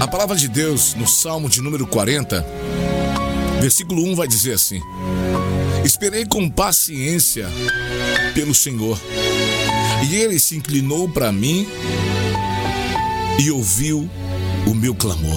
A palavra de Deus, no Salmo de número 40, versículo 1, vai dizer assim: esperei com paciência pelo Senhor, e Ele se inclinou para mim e ouviu o meu clamor.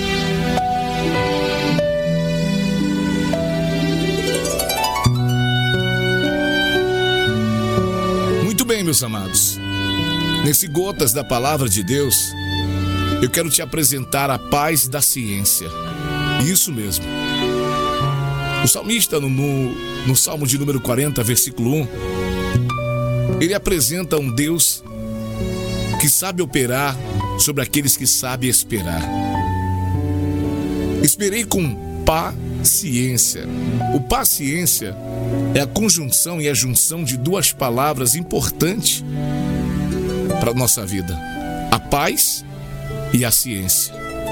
Muito bem, meus amados. Nesse Gotas da Palavra de Deus, eu quero te apresentar a paz da ciência. Isso mesmo. O salmista, no Salmo de número 40, versículo 1, ele apresenta um Deus que sabe operar sobre aqueles que sabem esperar. Esperei com paciência. O paciência é a conjunção e a junção de duas palavras importantes para a nossa vida: a paz e a ciência.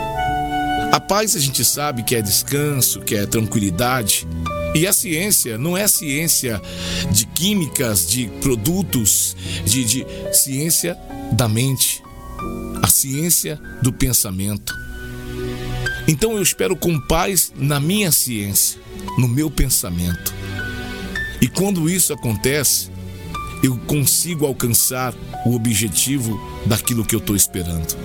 A paz a gente sabe que é descanso, que é tranquilidade. E a ciência não é ciência de químicas, de produtos, de ciência da mente, a ciência do pensamento. Então eu espero com paz na minha ciência, no meu pensamento. E quando isso acontece, eu consigo alcançar o objetivo daquilo que eu estou esperando.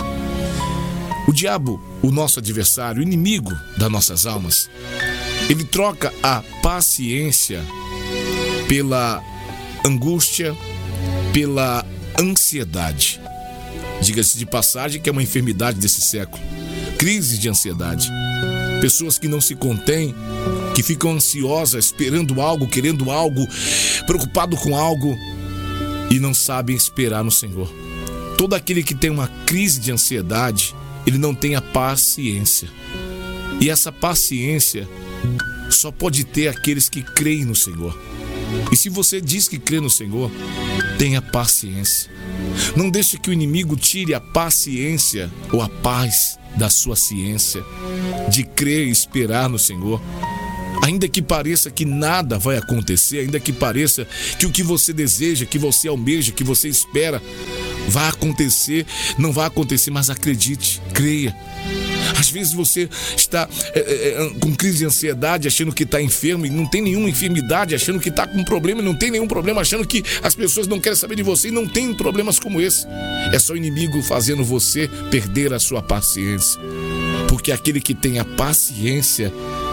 O diabo, o nosso adversário, o inimigo das nossas almas, ele troca a paciência pela angústia, pela ansiedade. Diga-se de passagem que é uma enfermidade desse século. Crise de ansiedade. Pessoas que não se contêm, que ficam ansiosas, esperando algo, querendo algo, preocupado com algo e não sabem esperar no Senhor. Todo aquele que tem uma crise de ansiedade, ele não tem a paciência. E essa paciência só pode ter aqueles que creem no Senhor. E se você diz que crê no Senhor, tenha paciência. Não deixe que o inimigo tire a paciência ou a paz da sua ciência de crer e esperar no Senhor. Ainda que pareça que nada vai acontecer, ainda que pareça que o que você deseja, que você almeja, que você espera vai acontecer, não vai acontecer, mas acredite, creia. Às vezes você está com crise de ansiedade, achando que está enfermo e não tem nenhuma enfermidade, achando que está com problema e não tem nenhum problema, achando que as pessoas não querem saber de você e não tem problemas como esse. É só o inimigo fazendo você perder a sua paciência. Porque aquele que tem a paciência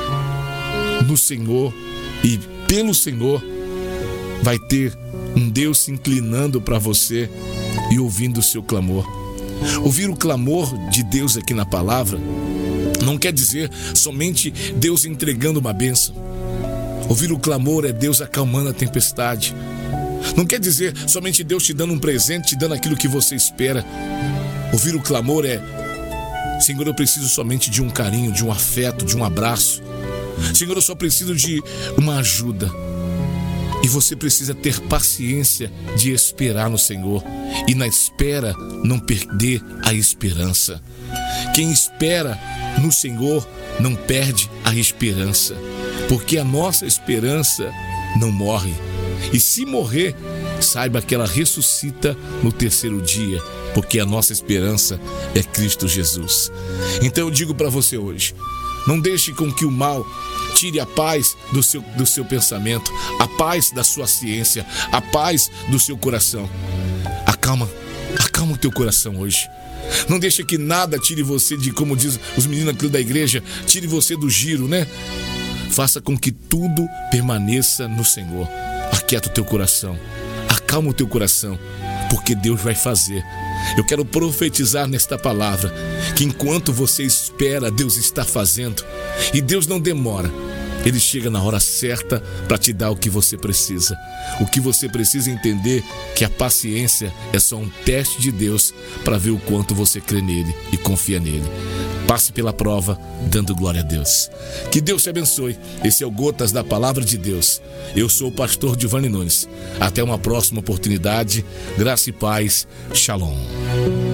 no Senhor e pelo Senhor vai ter um Deus se inclinando para você e ouvindo o seu clamor. Ouvir o clamor de Deus aqui na palavra não quer dizer somente Deus entregando uma bênção. Ouvir o clamor é Deus acalmando a tempestade. Não quer dizer somente Deus te dando um presente, te dando aquilo que você espera. Ouvir o clamor é: Senhor, eu preciso somente de um carinho, de um afeto, de um abraço. Senhor, eu só preciso de uma ajuda. E você precisa ter paciência de esperar no Senhor. E na espera não perder a esperança. Quem espera no Senhor não perde a esperança. Porque a nossa esperança não morre. E se morrer, saiba que ela ressuscita no terceiro dia. Porque a nossa esperança é Cristo Jesus. Então eu digo para você hoje: não deixe com que o mal tire a paz do seu pensamento, a paz da sua ciência, a paz do seu coração. Acalma o teu coração hoje. Não deixe que nada tire você de, como diz os meninos aqui da igreja, tire você do giro, né? Faça com que tudo permaneça no Senhor. Aquieta o teu coração, acalma o teu coração, porque Deus vai fazer. Eu quero profetizar nesta palavra que enquanto você espera, Deus está fazendo. E Deus não demora. Ele chega na hora certa para te dar o que você precisa. O que você precisa entender que a paciência é só um teste de Deus para ver o quanto você crê nele e confia nele. Passe pela prova, dando glória a Deus. Que Deus te abençoe. Esse é o Gotas da Palavra de Deus. Eu sou o pastor Giovanni Nunes. Até uma próxima oportunidade. Graça e paz. Shalom.